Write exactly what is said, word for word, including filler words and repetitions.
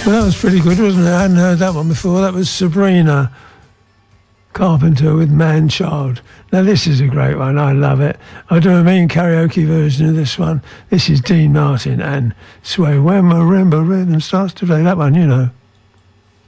Well, that was pretty good, wasn't it? I hadn't heard that one before. That was Sabrina Carpenter with Man-Child. Now, this is a great one. I love it. I do a mean karaoke version of this one. This is Dean Martin and Sway When Marimba Rhythm starts to play. That one, you know.